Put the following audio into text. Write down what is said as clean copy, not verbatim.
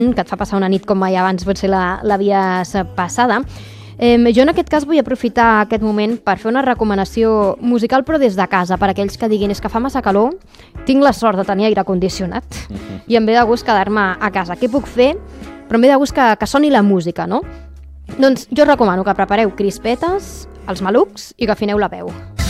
que et fa passar una nit com mai abans potser l'havies passada. Jo en aquest cas vull aprofitar aquest moment per fer una recomanació musical però des de casa, per aquells que diguin és que fa massa calor, tinc la sort de tenir aire condicionat i em ve de gust quedar-me a casa. Què puc fer? Però em ve de gust que soni la música, no? Doncs jo recomano que prepareu crispetes, els malucs i que afineu la veu.